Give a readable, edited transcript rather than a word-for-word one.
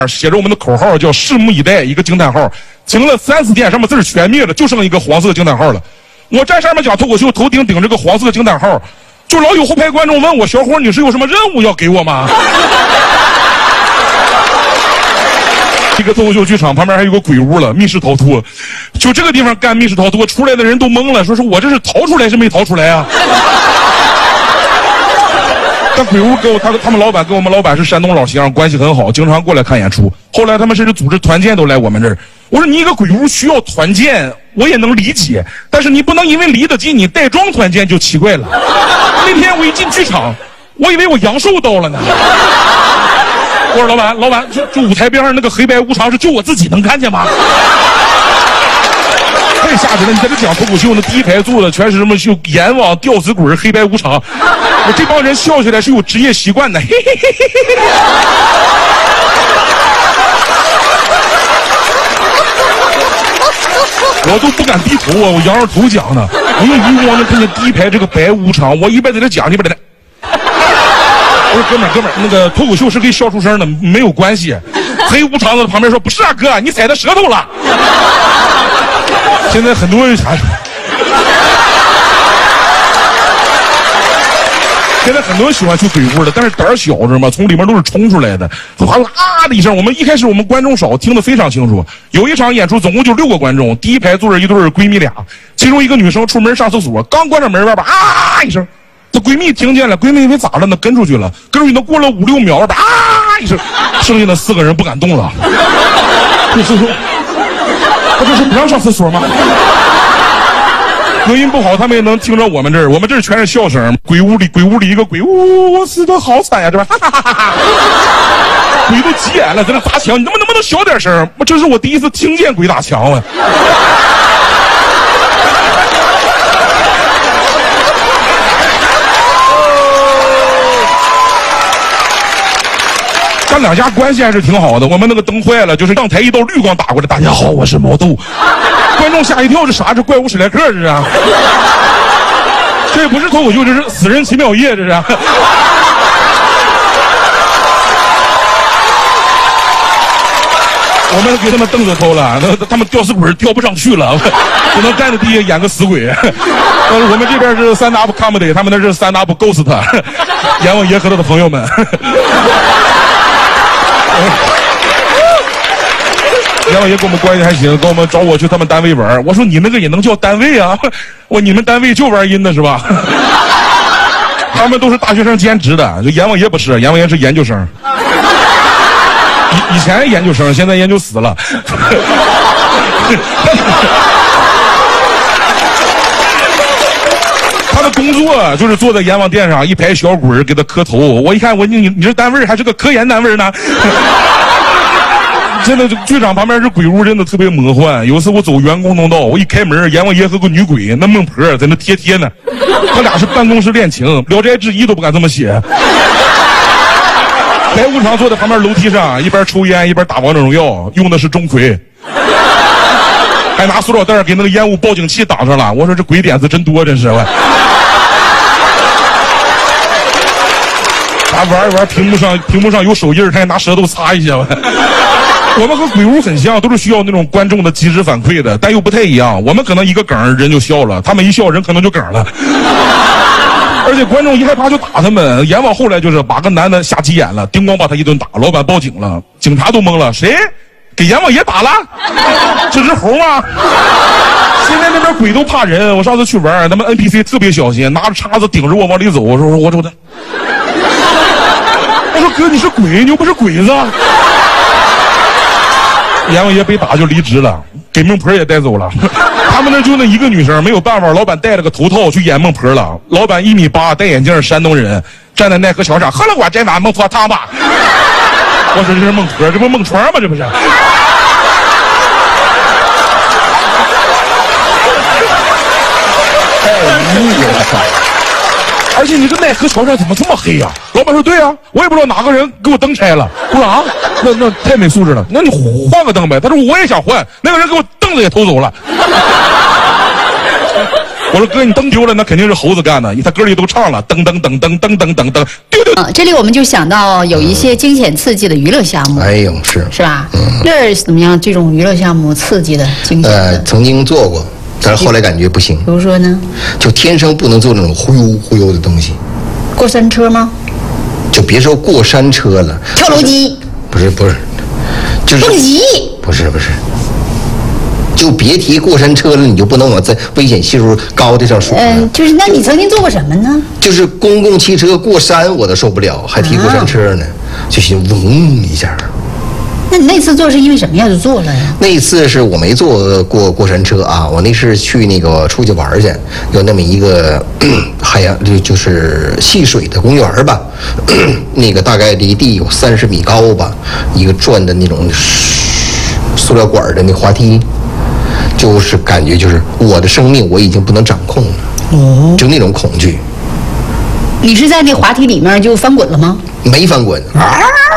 写着我们的口号，叫拭目以待，一个惊叹号。停了3-4天，上面字儿全灭了，就剩一个黄色惊叹号了。我站上面讲脱口秀，头顶顶着个黄色惊叹号，就老有后排观众问我：“小伙，你是有什么任务要给我吗？”一个脱口秀剧场旁边还有个鬼屋了，密室逃脱。就这个地方干密室逃脱，出来的人都懵了，说是我这是逃出来是没逃出来啊？但鬼屋跟他们老板跟我们老板是山东老乡，关系很好，经常过来看演出。后来他们甚至组织团建都来我们这儿。我说你一个鬼屋需要团建，我也能理解，但是你不能因为离得近你带妆团建就奇怪了。那天我一进剧场，我以为我阳寿到了呢。我说老板，就舞台边上那个黑白无常是就我自己能看见吗？太吓人了！你在这讲脱口秀，那第一排坐的全是什么就阎王、吊死鬼、黑白无常，我这帮人笑起来是有职业习惯的。嘿嘿嘿嘿嘿。我都不敢低头啊，我仰着头讲呢。我用余光能看见第一排这个白无常，我一边在这讲，一边在那。我说哥们儿，那个脱口秀是可以笑出声的，没有关系。黑无常在旁边说：“不是啊，哥，你踩到舌头了。”现在很多人现在很多人喜欢去鬼屋的，但是胆儿小，知道吗？从里面都是冲出来的，哗啦啊的一声。我们一开始我们观众少，听得非常清楚。有一场演出总共就6个观众，第一排坐着一对闺蜜俩，其中一个女生出门上厕所，刚关上门外边啊一声，她闺蜜听见了，闺蜜以为咋了呢？跟出去了，跟出去呢过了5-6秒，啊一声，剩下的4个人不敢动了。就是说，他这是不让上厕所吗？隔音不好，他们也能听着我们这儿。我们这儿全是笑声。鬼屋里一个鬼，我死的好惨呀，对吧？鬼都急眼了，在那打墙，你能不能小点声？这是我第一次听见鬼打墙啊！咱两家关系还是挺好的。我们那个灯坏了，就是上台一道绿光打过来，大家好，我是毛豆。观众吓一跳，这啥？这怪物史莱克这是？这不是脱口秀，这是死人奇妙夜，这是。我们给他们凳子偷了，他们吊死鬼吊不上去了，只能站在地下演个死鬼。我们这边是stand up comedy， 他们那是stand up ghost， 阎王爷和他的朋友们。阎王爷跟我们关系还行，跟我们找我去他们单位玩。我说你那个也能叫单位啊？你们单位就玩阴的是吧？他们都是大学生兼职的，就阎王爷不是，阎王爷是研究生。以前研究生，现在研究死了。他的工作就是坐在阎王殿上，一排小鬼给他磕头。我一看，你这单位还是个科研单位呢。真的，剧场旁边是鬼屋，真的特别魔幻。有一次我走员工通道，我一开门，阎王爷和个女鬼，那孟婆在那贴呢。他俩是办公室恋情，《聊斋志异》都不敢这么写。白无常坐在旁边楼梯上，一边抽烟一边打王者荣耀，用的是钟馗，还拿塑料袋给那个烟雾报警器挡上了。我说这鬼点子真多，真是我。他玩一玩，屏幕上有手印，他还拿舌头擦一下。我们和鬼屋很像，都是需要那种观众的及时反馈的，但又不太一样。我们可能一个梗人就笑了，他们一笑人可能就梗了。而且观众一害怕就打他们。阎王后来就是把个男的瞎急眼了，叮咣把他一顿打，老板报警了，警察都懵了，谁给阎王爷打了？这只猴吗？现在那边鬼都怕人。我上次去玩，他们 NPC 特别小心，拿着叉子顶着我往里走。我说哥，你是鬼，你又不是鬼子。阎王爷被打就离职了，给孟婆也带走了。他们那就那一个女生，没有办法，老板戴了个头套去演孟婆了。老板1.8米，戴眼镜，山东人，站在奈何桥上，喝了我这碗孟婆汤吧。我说这是孟婆，这不孟川吗？这不是。而且你这奈何桥上怎么这么黑呀？老板说对啊，我也不知道哪个人给我灯拆了。我说啊，那太没素质了，那你换个灯呗。他说我也想换，那个人给我凳子也偷走了。 我说哥，你灯丢了，那肯定是猴子干的，他歌里都唱了，噔噔噔噔噔噔噔噔，丢丢。 这里我们就想到有一些惊险刺激的娱乐项目， 哎呦，是吧？这是怎么样？这种娱乐项目刺激的、惊险的？ 曾经做过，但是后来感觉不行。 比如说呢？ 就天生不能做那种忽悠忽悠的东西。 过山车吗？ 就别说过山车了， 跳楼机。 不是，就是蹦极。 不是。就别提过山车了，你就不能往这危险系数高的上说。 就是那你曾经做过什么呢？ 就是公共汽车过山我都受不了，还提过山车呢，就寻嗡一下。 那你那次做是因为什么呀？就做了呀？ 那一次是我没坐过山车啊，我那是去那个出去玩去，有那么一个海洋就是戏水的公园吧，那个大概离地有30米高吧，一个转的那种塑料管的那滑梯。就是感觉就是我的生命我已经不能掌控了，就那种恐惧。 你是在那滑梯里面就翻滚了吗？ 没翻滚啊。